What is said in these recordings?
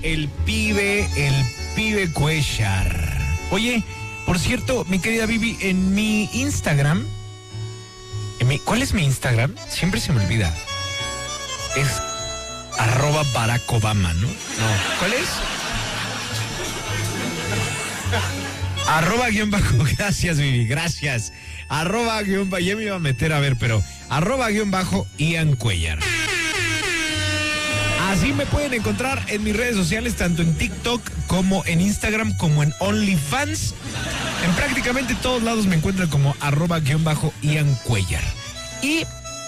el pibe Cuellar. Oye, por cierto, mi querida Vivi, en mi Instagram, ¿cuál es mi Instagram? Siempre se me olvida. Es @Barack Obama, ¿no? No, ¿cuál es? @_ gracias, Vivi, gracias. @_ ya me iba a meter a ver, pero @_ Ian Cuellar. Así me pueden encontrar en mis redes sociales, tanto en TikTok como en Instagram, como en OnlyFans. En prácticamente todos lados me encuentran como @_ Ian Cuellar. Y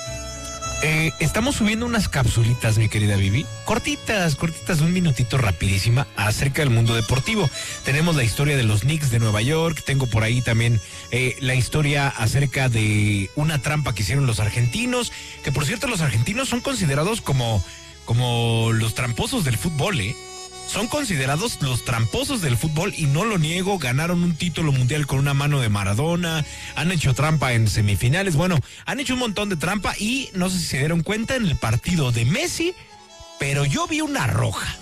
estamos subiendo unas capsulitas, mi querida Vivi, cortitas, un minutito, rapidísima, acerca del mundo deportivo. Tenemos la historia de los Knicks de Nueva York, tengo por ahí también la historia acerca de una trampa que hicieron los argentinos, que por cierto los argentinos son considerados como los tramposos del fútbol, Son considerados los tramposos del fútbol y no lo niego, ganaron un título mundial con una mano de Maradona, han hecho trampa en semifinales, bueno, han hecho un montón de trampa y no sé si se dieron cuenta en el partido de Messi, pero yo vi una roja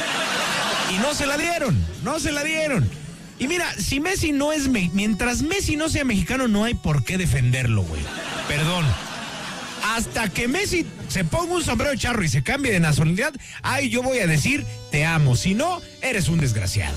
y no se la dieron. Y mira, si Messi no es, mientras Messi no sea mexicano no hay por qué defenderlo, güey, perdón. Hasta que Messi se ponga un sombrero charro y se cambie de nacionalidad, ahí yo voy a decir, te amo. Si no, eres un desgraciado.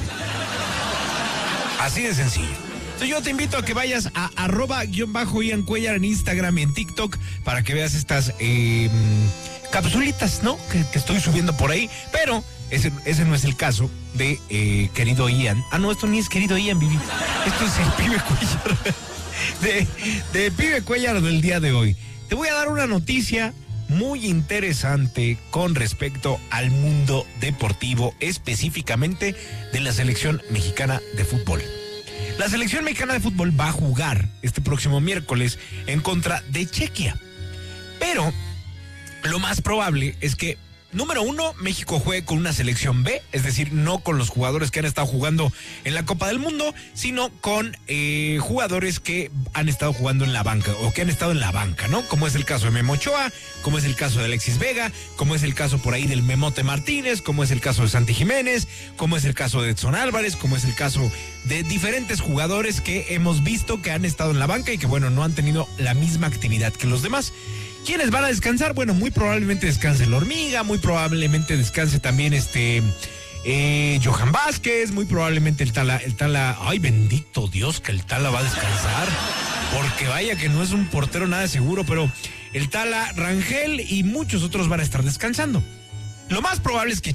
Así de sencillo. Entonces yo te invito a que vayas a @_ Ian Cuellar en Instagram y en TikTok para que veas estas capsulitas, ¿no? Que estoy subiendo por ahí. Pero ese no es el caso de querido Ian. Ah, no, esto ni es querido Ian, Vivi. Esto es el pibe Cuellar. De pibe Cuellar del día de hoy. Te voy a dar una noticia muy interesante con respecto al mundo deportivo, específicamente de la selección mexicana de fútbol. La selección mexicana de fútbol va a jugar este próximo miércoles en contra de Chequia. Pero lo más probable es que, número uno, México juegue con una selección B, es decir, no con los jugadores que han estado jugando en la Copa del Mundo, sino con jugadores que han estado jugando en la banca o que han estado en la banca, ¿no? Como es el caso de Memo Ochoa, como es el caso de Alexis Vega, como es el caso por ahí del Memote Martínez, como es el caso de Santi Jiménez, como es el caso de Edson Álvarez, como es el caso de diferentes jugadores que hemos visto que han estado en la banca y que, bueno, no han tenido la misma actividad que los demás. ¿Quiénes van a descansar? Bueno, muy probablemente descanse la Hormiga, muy probablemente descanse también Johan Vázquez, muy probablemente el Tala, ay, bendito Dios que el Tala va a descansar, porque vaya que no es un portero nada seguro, pero el Tala, Rangel y muchos otros van a estar descansando. Lo más probable es que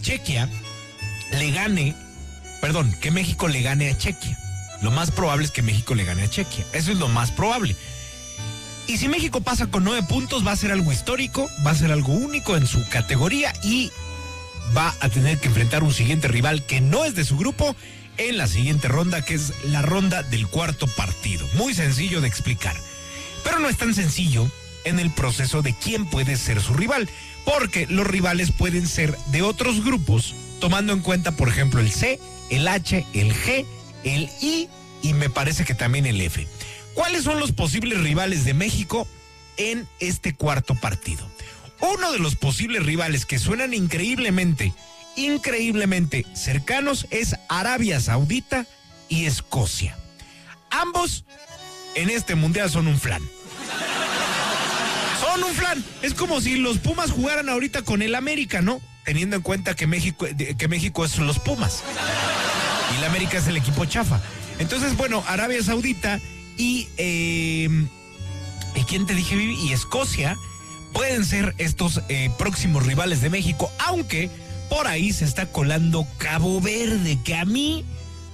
que México le gane a Chequia. Lo más probable es que México le gane a Chequia. Eso es lo más probable. Y si México pasa con 9 puntos, va a ser algo histórico, va a ser algo único en su categoría y va a tener que enfrentar un siguiente rival que no es de su grupo en la siguiente ronda, que es la ronda del cuarto partido. Muy sencillo de explicar. Pero no es tan sencillo en el proceso de quién puede ser su rival, porque los rivales pueden ser de otros grupos, tomando en cuenta, por ejemplo, el C, el H, el G, el I y me parece que también el F. ¿Cuáles son los posibles rivales de México en este cuarto partido? Uno de los posibles rivales que suenan increíblemente cercanos es Arabia Saudita y Escocia. Ambos en este mundial son un flan. Son un flan. Es como si los Pumas jugaran ahorita con el América, ¿no? Teniendo en cuenta que México es los Pumas y el América es el equipo chafa. Entonces, bueno, Arabia Saudita y ¿quién te dije, Vivi? Y Escocia pueden ser estos próximos rivales de México, aunque por ahí se está colando Cabo Verde, que a mí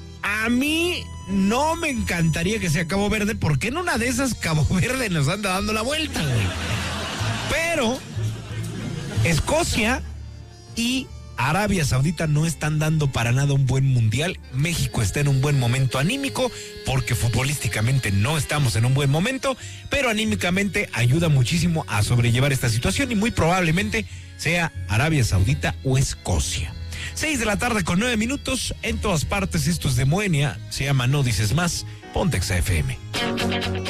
no me encantaría que sea Cabo Verde, porque en una de esas Cabo Verde nos anda dando la vuelta, güey. Pero Escocia y Arabia Saudita no están dando para nada un buen mundial. México está en un buen momento anímico, porque futbolísticamente no estamos en un buen momento, pero anímicamente ayuda muchísimo a sobrellevar esta situación y muy probablemente sea Arabia Saudita o Escocia. 6:09 p.m, en todas partes. Esto es de Moenia, se llama No Dices Más, Ponte Exa FM.